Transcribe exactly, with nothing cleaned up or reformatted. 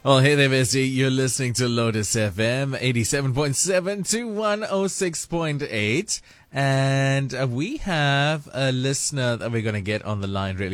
Well, hey there, Misty. You're listening to Lotus F M, eighty-seven point seven to one oh six point eight. And uh, we have a listener that we're going to get on the line really